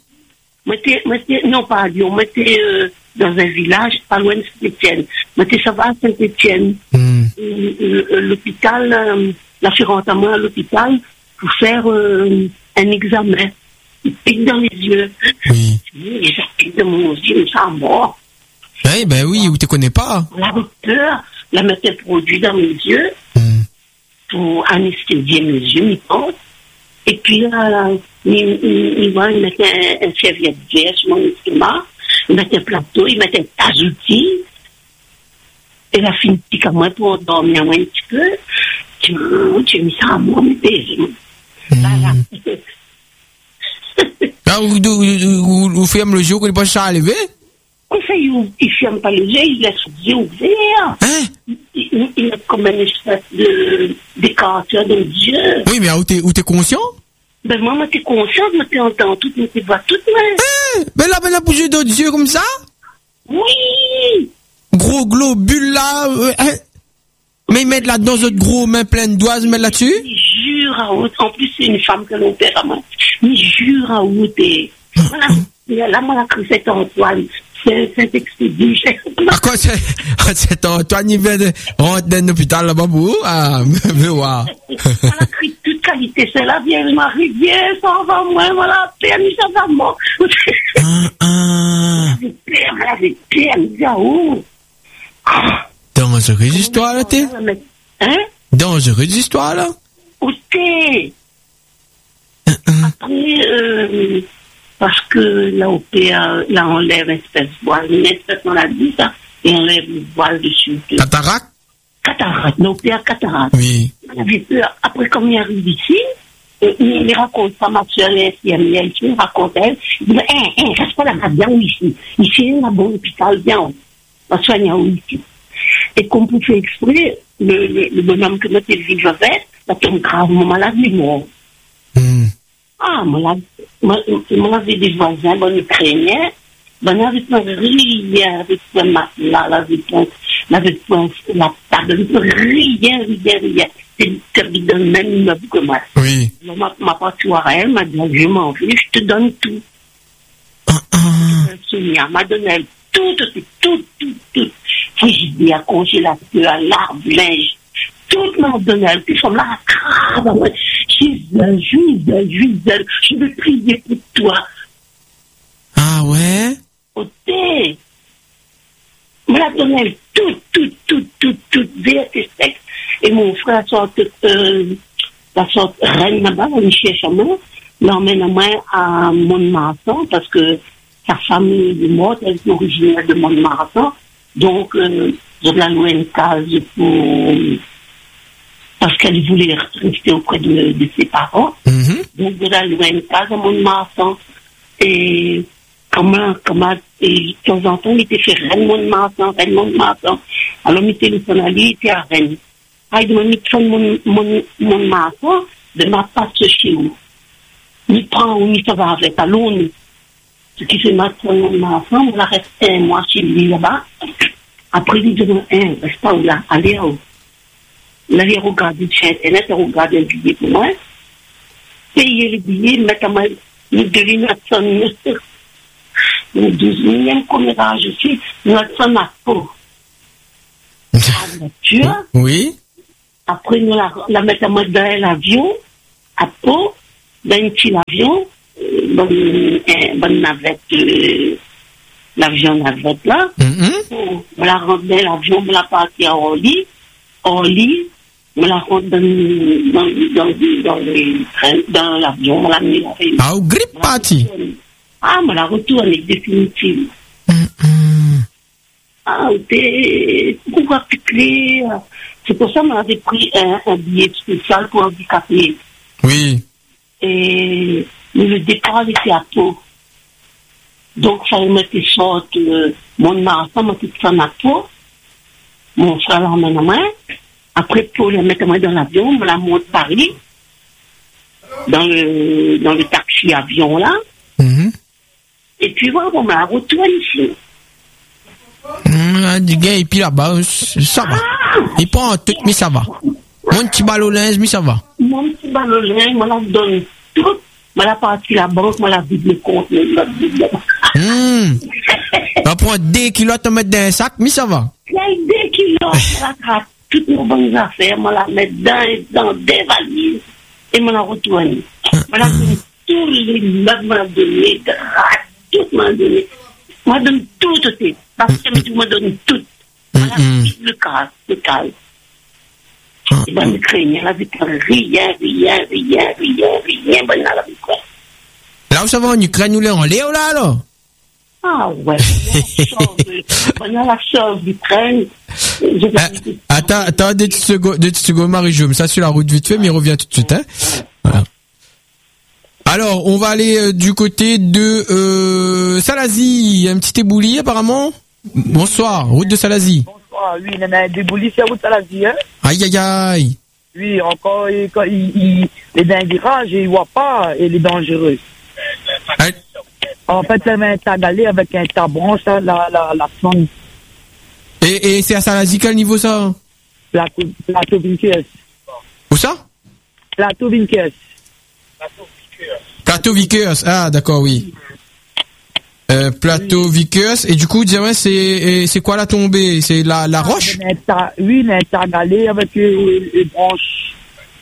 Non, pas à Lyon, on était euh, dans un village pas loin de Saint-Étienne. J'étais ça va à Saint-Étienne. Mm. L'hôpital, euh, la fait rentrer à moi à l'hôpital pour faire euh, un examen. Il pique dans les yeux. Oui. Et ça pique dans mon yeux, mais ça mort. Oui, ben oui, ou tu connais pas. La docteur la mettait produit dans mes yeux mm. pour anesthésier mes yeux, mes pense. Et puis là, il, il, il, il mettait un, un serviette verte sur mon estomac, il mettait un plateau, il mettait un tas d'outils. Et la fille dit qu'à moi pour dormir un petit peu, tu, tu as mis ça à moi, mais baiser. Voilà. Là, vous fermez le jour qu'on n'est pas ça à lever? Qu'on fait, il ne ferme pas les yeux, il laisse les yeux ouverts. Hein? Il, il a comme une espèce de d'écarteur dans les yeux. Oui, mais où t'es, où t'es conscient? Ben moi, moi, t'es consciente, moi, t'es entends tout, moi, t'es vois tout, moi. Hein? Ben là, ben là, bouger d'autres yeux comme ça? Oui! Gros globule là, euh, hein? Mais ils mettent là-dedans d'autres gros mains pleines d'oises, mettent là-dessus? Il jure à haute, en plus, c'est une femme que l'on perd à moi. Il jure à haute et, voilà, là, moi, la cru c'est Antoine. C'est expédié. À quoi c'est, c'est Antoine, il vient de rentrer dans l'hôpital là-bas pour, ah, mais waouh. Elle a cru toute qualité, c'est la Vierge Marie, viens, ça va moins, voilà, permis, ça va moins. Ah, ah. Elle avait peur, elle dit, oh. Dangereuse histoire, là, t'es? Hein? Dangereuse histoire, là? Où t'es? Après, euh, parce que là, au P A, là, on lève une espèce de voile, une espèce, on a dit ça, et on lève une voile dessus. Cataracte? Cataracte, là, au P A, cataracte. Oui. On avait peur. Après, comme il arrive ici, euh, il me raconte ça, ma soeur, l'infirmière, il me raconte elle, il dit, hein, hein, reste pas là-bas, viens ici. Ici, il y a un bon hôpital, viens, on va soigner ici. Et comme pour faire exprès, le, le, le bonhomme que notre vivre avec, là, tombe gravement malade, il est mort. Mm. Ah, moi, j'avais des voisins, bon, ils craignaient. Bon, on avait pas rien avec le matelas, avec la table, rien, rien, rien. C'est dans le même immeuble que moi. Oui. Ma, ma partoir à elle m'a dit, je m'en vais, je te donne tout. Ah, ah. Sonia m'a donné tout, tout, tout, tout, tout. Frigidaire, congélateur, l'arbre, linge. Tout m'a donné, puis comme là, crave, Gisèle, Gisèle, Gisèle, je veux prier pour toi. Ah ouais? Au thé. Me l'a donné tout, tout, tout, tout, tout, vert et sec. Et mon frère sort, euh, la sorte reine là-bas, on cherche à moi, l'emmène à moi à Mont-de-Marsan, parce que sa famille est morte, elle est originaire de Mont-de-Marsan. Donc, euh, je l'ai loué une case pour, parce qu'elle voulait rester auprès de, de ses parents. Mm-hmm. Donc, je l'ai loué une case à Mont-de-Marsan. Et, comment, comment, et de temps en temps, il était fait Rennes Mont-de-Marsan, Rennes Mont-de-Marsan. Alors, il téléphone à lui, il était à Rennes. Ah, il demande, il prend Mont-de-Marsan, de ma passe chez vous. Il prend où il va avec, à l'ONU. Ce qui fait maintenant Mont-de-Marsan, on a resté un mois chez lui là-bas. Après, il dit, hein, reste pas où là, allez où. Là, j'ai regardé sur Internet, j'ai regardé un billet pour moi. Payer le billet, mettre moi, nous devons notre son, nous douzième commérage aussi, notre son à peau. La voiture. Oui. Après, nous la, la mettons moi dans l'avion, à peau, dans un petit avion, bonne, bonne navette, euh, l'avion navette là. Mm-hmm. On la rentre dans l'avion, on la partie à Orly, Orly, on la rentre dans, dans, dans, dans, le train, dans l'avion, on la met là. Ah, au grip party. Ah, on la retourne définitivement. Mm-hmm. Ah, c'est pourquoi piquer. C'est pour ça que j'avais pris un, un billet spécial pour handicapés. Oui. Et le départ était à Pau. Donc, ça me mettait sorte, euh, mon enfant m'a tout ça à Pau. Mon frère l'a emmené à main. Après, Pau, le mettre dans l'avion, on me la monte Paris. Dans le, dans le taxi avion là. Mm-hmm. Et puis voilà, on m'a retourné ici. Mmh, du gars, et puis là-bas, ça va. Il prend tout, mais ça va. Mon petit ballonnet, mais ça va. Mon petit ballonnet, je me la donne tout. Je la partie la banque, je la vide le compte. Hum. On prend deux kilos, te mettre dans un sac, mais ça va. Il y a deux kilos, je la traite toutes nos bonnes affaires, je la mets dans, dans des valises et je la retourne. Je la donne tous les meubles, je la donne, tout je la donne. Je la donne tout, tout. Parce que je me donne tout. Je la vide le cas, le cas. Et ben, je craignais la vie, rien, rien, rien, rien, rien, ben, la vie, quoi. Là où ça va en Ukraine, nous l'avons en Léo, là, alors? Ah, ouais. On a la chance d'Ukraine. Attends, attends, deux petites secondes, deux petites secondes, Marie-Jo, ça sur la route vite fait, mais il revient tout de suite, hein. Voilà. Alors, on va aller euh, du côté de euh, Salazie, un petit ébouli, apparemment. Bonsoir, route de Salazie. Bonsoir, oui, il y en a des boulis sur la route Salazie, hein. Aïe, aïe, aïe. Oui, encore, il, il, il, il est dans un virage, il ne voit pas, et il est dangereux. Aïe. En fait, il y a un tagalé avec un tabranche, la, la, la sonde. Et, et c'est à Salazie, quel niveau ça? Plateau, plateau Vinkers. Où ça? Plateau Vinkers. Plateau Vickers, ah d'accord, oui. Euh, plateau oui. Vickers, et du coup, dis-moi, c'est, c'est quoi la tombée? C'est la, la roche? Ta, oui, il y a un tagalé avec les, les branches.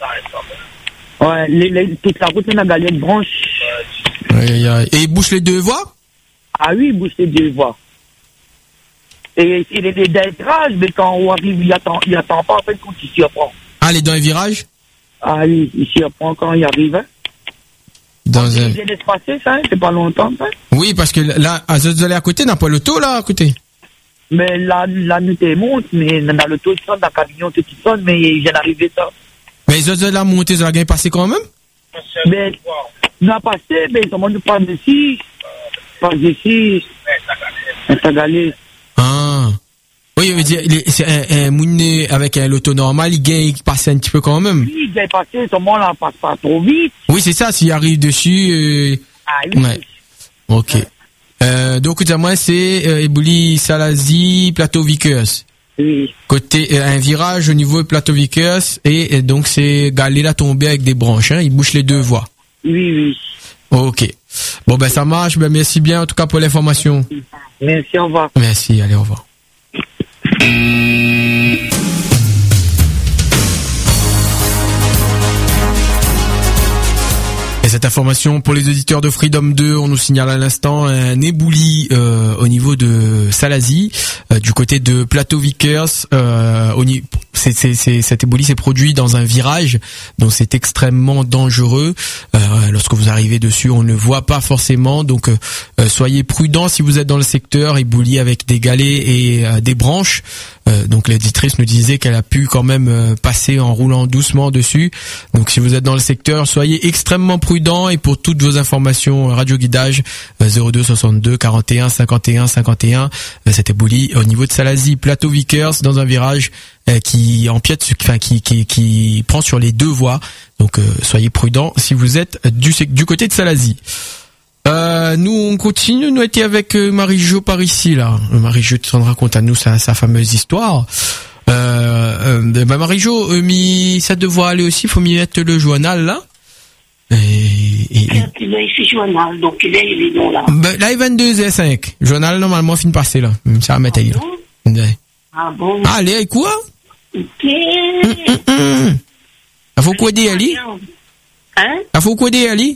Ouais, les, les, toute la route, il y a un tagalé de branches. Aïe, aïe. Et il bouche les deux voies? Ah oui, il bouche les deux voies. Et il est dans les virages, mais quand on arrive, il attend, il attend pas, en fait, quand il s'y apprend. Ah, les dans les virages? Ah oui, il s'y apprend quand il arrive, hein. Dans un... Il vient de se passer, ça, c'est pas longtemps, ça. Oui, parce que là, à Zotzolé à côté, n'a pas l'auto, là, à côté. Mais là, la nuit monte, mais dans l'auto, il sonne, dans le camion, tout il sonne, mais il vient d'arriver, ça. Mais Zotzolé a monté, ça a gagné passé quand même? Mais, il a passé, mais ils ont demandé de passer d'ici. Passe d'ici. Un tagalé. Ah. Oui, je veux dire, c'est un, un mouné avec un loto normal, il gagne, il passe un petit peu quand même. Oui, il gagne passer, seulement là, on passe pas trop vite. Oui, c'est ça, s'il arrive dessus, euh... Ah oui. Ouais. Ok. Euh, donc, moi, c'est, euh, Ebouli, Salazie, Plateau Vickers. Oui. Côté, euh, un virage au niveau de Plateau Vickers, et, et donc, c'est Galé la tombée avec des branches, hein, il bouche les deux voies. Oui, oui. Ok. Bon, ben, ça marche, ben, merci bien, en tout cas, pour l'information. Merci, au revoir. Merci, allez, au revoir. Et cette information pour les auditeurs de Freedom deux, on nous signale à l'instant un ébouli euh, au niveau de Salazie, euh, du côté de Plateau Vickers. Euh, au ni- c'est, c'est, c'est, cet ébouli s'est produit dans un virage, donc c'est extrêmement dangereux. Euh, lorsque vous arrivez dessus, on ne le voit pas forcément, donc euh, soyez prudents si vous êtes dans le secteur. Ébouli avec des galets et euh, des branches. Euh, donc l'éditrice nous disait qu'elle a pu quand même euh, passer en roulant doucement dessus. Donc si vous êtes dans le secteur, soyez extrêmement prudents, et pour toutes vos informations radio guidage euh, zéro deux soixante-deux quarante et un cinquante et un cinquante et un. Euh, c'était Bouli au niveau de Salazie, Plateau Vickers, dans un virage euh, qui empiète, enfin qui, qui qui prend sur les deux voies. Donc euh, soyez prudents si vous êtes du du côté de Salazie. Euh, nous on continue, nous étions avec euh, Marie-Jo par ici là. Marie-Jo, tu te racontes à nous sa, sa fameuse histoire. Euh, euh, bah Marie-Jo, euh, mi, ça devrait aller aussi, faut m'y mettre le journal, là. Et, et, et... Il a ici journal, donc il est, il est non là. Bah, là, il est vingt-deux heures cinq. Journal, normalement, fin de passer, là. Ça va mettre ah là. Bon? Ouais. Ah bon? Allez, quoi? Ok. Hum, hum, hum. Il faut quoi dire, Ali? Hein? Il faut quoi dire, Ali?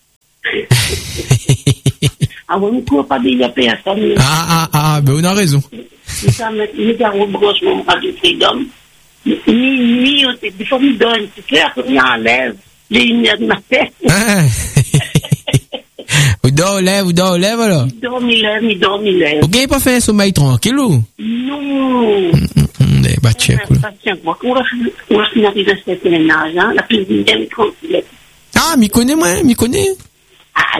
Ah, on ne court pas dire à personne. Ah, ah, ah, ben, on a raison. Nous sommes, nous avons au branchement Radio Freedom. Minuit, des fois, nous donnons un petit peu, après, on enlève les une heure de matin. Ah. Vous dormez, vous dormez, voilà. Il dort, il lève, il dort, il lève. Ok, pas fait un sommeil tranquille, ou? Non. Eh, bah, tiens, cool. On va finaliser cette ménage, hein, la plus bien tranquille. Ah, m'y connais, moi, m'y connais. Ah.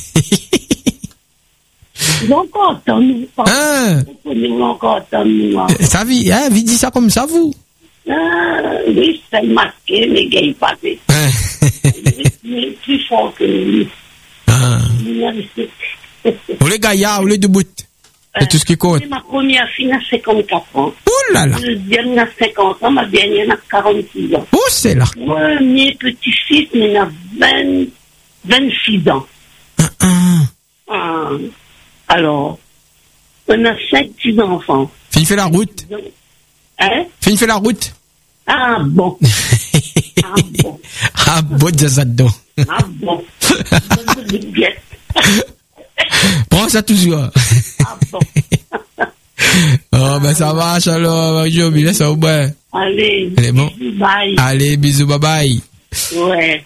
Ils ont encore entendu. Ah. Ils ont encore entendu. Ça vit, hein, vite dit ça comme ça, vous. Ah, oui, c'est masqué, mais gars, il passe. Il est plus fort que lui. Ah. Ou les gaillards, ou les debout. C'est tout ce qui compte. Ma première fille a cinquante-quatre ans. Ouh là là. Ma deuxième a cinquante ans, ma dernière a quarante-six ans. Où c'est là? Moi, mes petits-fils, il a vingt, vingt-six ans. Ah, ah. Ah. Alors, on a cinq petits-enfants. Fin fait la route. Hein? Fin fait la route. Ah bon. Ah bon. Ah bon, Jazado. Ah bon. Prends ça toujours. Ah bon. Oh, ben ça marche alors, Marie-Jo, mais laisse ça au bout. Allez. Allez, bon. Bisous, bye. Allez, bisous, bye bye. Ouais.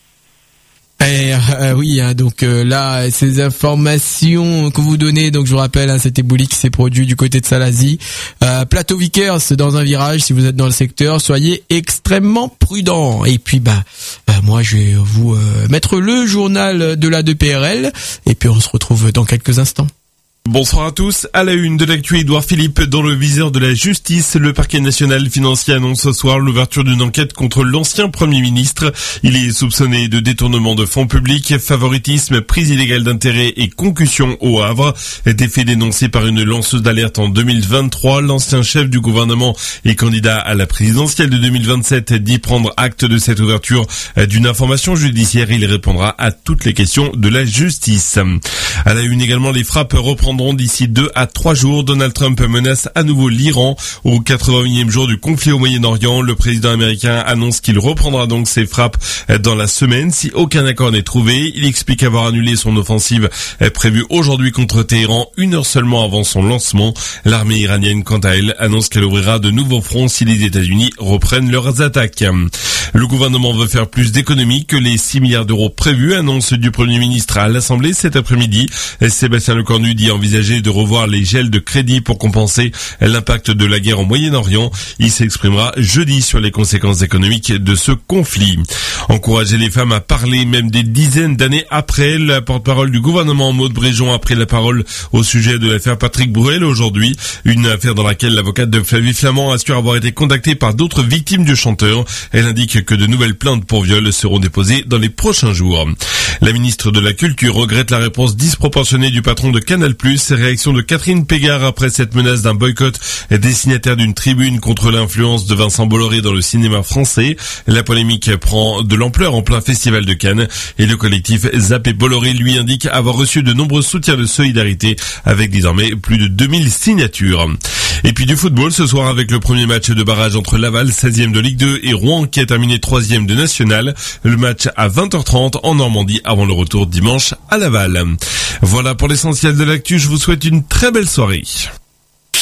Eh, euh, oui, hein, donc euh, là, ces informations que vous donnez, donc je vous rappelle, hein, cette éboulis qui s'est produit du côté de Salazie, euh, plateau Vickers dans un virage. Si vous êtes dans le secteur, soyez extrêmement prudents. Et puis, bah, bah moi, je vais vous euh, mettre le journal de la deux P R L, et puis on se retrouve dans quelques instants. Bonsoir à tous. À la une de l'actu, Édouard Philippe dans le viseur de la justice. Le parquet national financier annonce ce soir l'ouverture d'une enquête contre l'ancien Premier ministre. Il est soupçonné de détournement de fonds publics, favoritisme, prise illégale d'intérêt et concussion au Havre. Des faits dénoncés par une lanceuse d'alerte en deux mille vingt-trois. L'ancien chef du gouvernement et candidat à la présidentielle de deux mille vingt-sept dit prendre acte de cette ouverture d'une information judiciaire. Il répondra à toutes les questions de la justice. À la une également, les frappes reprendront d'ici deux à trois jours. Donald Trump menace à nouveau l'Iran. Au quatre-vingt-unième jour du conflit au Moyen-Orient, le président américain annonce qu'il reprendra donc ses frappes dans la semaine si aucun accord n'est trouvé. Il explique avoir annulé son offensive prévue aujourd'hui contre Téhéran une heure seulement avant son lancement. L'armée iranienne, quant à elle, annonce qu'elle ouvrira de nouveaux fronts si les États-Unis reprennent leurs attaques. Le gouvernement veut faire plus d'économies que les six milliards d'euros prévus, annonce du Premier ministre à l'Assemblée cet après-midi. Sébastien Lecornu dit envisager de revoir les gels de crédit pour compenser l'impact de la guerre au Moyen-Orient. Il s'exprimera jeudi sur les conséquences économiques de ce conflit. Encourager les femmes à parler même des dizaines d'années après. La porte-parole du gouvernement, Maud Bréjon, a pris la parole au sujet de l'affaire Patrick Bruel aujourd'hui. Une affaire dans laquelle l'avocate de Flavie Flament assure avoir été contactée par d'autres victimes du chanteur. Elle indique que de nouvelles plaintes pour viol seront déposées dans les prochains jours. La ministre de la Culture regrette la réponse disproportionnée du patron de Canal+. Réaction de Catherine Pégard après cette menace d'un boycott destinataire d'une tribune contre l'influence de Vincent Bolloré dans le cinéma français. La polémique prend de l'ampleur en plein festival de Cannes et le collectif Zappé Bolloré lui indique avoir reçu de nombreux soutiens de solidarité avec désormais plus de deux mille signatures. Et puis du football ce soir avec le premier match de barrage entre Laval, seizième de Ligue deux, et Rouen qui a terminé troisième de National. Le match à vingt heures trente en Normandie avant le retour dimanche à Laval. Voilà pour l'essentiel de l'actu, je vous souhaite une très belle soirée.